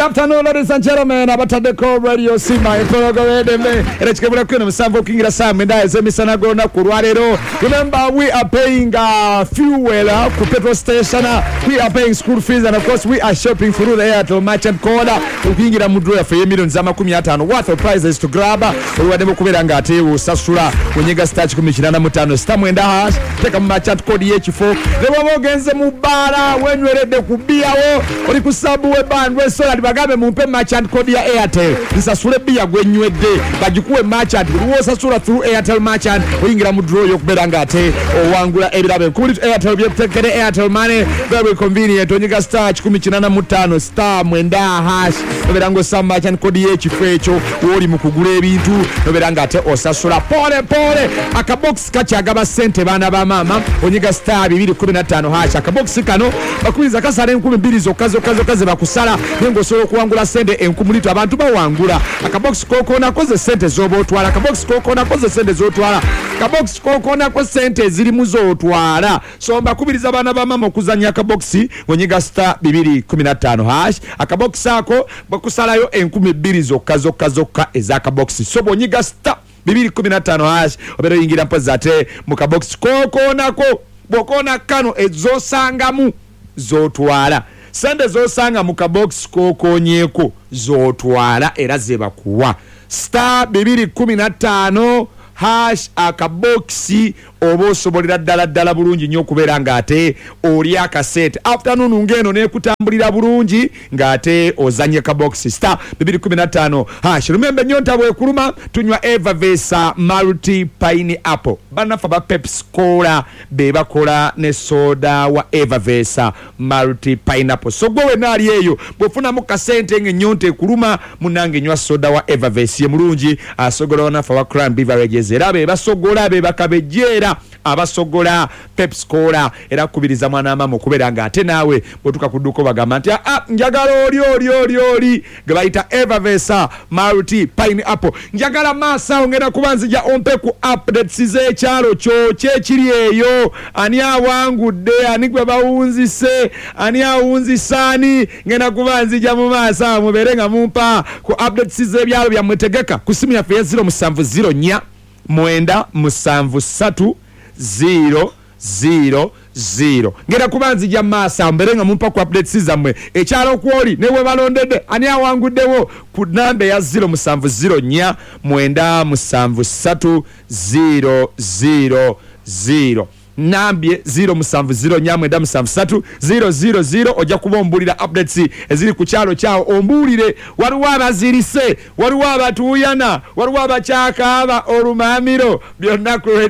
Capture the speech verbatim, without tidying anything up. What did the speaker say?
Good afternoon, ladies and gentlemen. Abatadeko Radio Sima Epologowedeme. Erechikebula kwino musanvu okingira samwe ndaeze misana gona kurwarero. Remember, we are paying uh, fuel uh, ku petrol station. Uh, we are paying school fees, and of course we are shopping through the Airtel merchant code. Ukingira mudro ya feye million za makumi atano worth of prizes to grab. Oluwademo kubera nga ate usasula wenyega starch kumi na mutano star mwenda hash. Teka mu merchant code H four. Lebo mogenze mubara wenwerede kubiawo. Oli kusabu we bandwe sola bagambe mumpe merchant code ya Airtel. Nisasule bia gwenywedde. Bajikuwe merchant. Uwo sasula through Airtel merchant. Oyingira mu draw yokubera nga ate owangula ebirabe. Kuli Airtel byetekere Airtel money. Very convenient. Onyiga starch kumi na mutano star mwenda hash. Noberango sa merchant code H four echo. Woli mukugula ebintu. Noberanga ate osasula pole pole. Akabox kakyagaba sente bana ba mama. Onyiga star bibiri kumi na tano hash. Akabox kano bakuliza kasale nkumi bbiri zokazo kazo kaze bakusala. Nengo solo kuwangula sente enkumulito abantu bawangula. Akabox koko nakoze sente zobo otwala. Akabox koko nakoze sente zotwala. Akabox koko nakoze sente ziri muzo otwala. So mbakubiriza bana ba mama okuzanya akabox onyiga star bibiri kumi na tano hash. Akabox ako bakusalayo enkumi bbiri zokazo kazo ka ezakabox. So onyiga star bibiri kumi na tano hash obero yingira mpoza ate mu kabox koko nako bokona kano ezosangamu zotwala. Sende zosanga mu kabox koko nyeko zotwala era zeba kuwa star bibiri kumi na tano hash akaboxi obo sobolira ddala ddala bulungi nnyo kubeera ng'ate oli akasente afternoon ngeno ne kutambulira bulungi ng'ate ozanye kaboxi star bibiri kumi na tano hash. Remember nyonta bwe kuluma tunywa Evervesa multi pineapple banafa ba Pepsi Cola be bakola ne soda wa Evervesa multi pineapple. So gwe nali eyo bwofuna mu kasente ng'enyonta ekuluma munange nywa soda wa Evervesa ye mulungi asogola banafa ba Crown Beverages era be basogola be bakabejera abasogola Pepsi Cola era kubiriza mwana mama okubera nga ate nawe botuka kuduko bagamba nti ah njagala oli oli oli oli gabaita Evervesa multi pineapple njagala masa ongera kubanzija ompe ku updates ze kyalo kyo kyekiri eyo ani awangudde ani gwe bawunzise ani awunzisani ngena kubanzija mu masa muberenga mumpa ku updates ze byalo bya mwetegeka kusimu ya fe zero musanvu zero nya mwenda musanvu satu zero zero zero. Ngera kubanzija masa mberenga mumpa ku updates zamwe ekyalo kwoli newe balondede ani awanguddewo ku namba ya zero musanvu zero nya mwenda musanvu satu zero zero zero. Nambye zero musanvu zero nyamwe da musanvu satu zero zero zero oja kubombulira updates eziri ku kyalo kyao ombulire waliwo abazirise waliwo abatuyana waliwo abakyaka aba olumamiro byonna ku